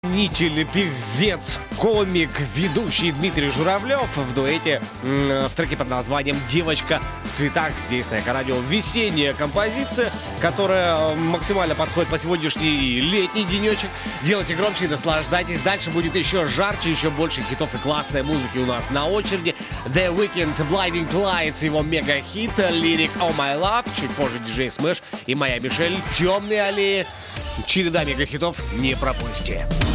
Исполнитель, певец, комик, ведущий Дмитрий Журавлев в дуэте в треке под названием «Девочка в цветах». Здесь на Эко-радио весенняя композиция, которая максимально подходит по сегодняшний летний денечек. Делайте громче и наслаждайтесь. Дальше будет еще жарче, еще больше хитов и классной музыки у нас на очереди. The Weeknd, Blinding Lights, его мега-хит, лирик Oh My Love, чуть позже DJ Smash и моя Мишель, Темные аллеи. Череда мега-хитов, не пропусти.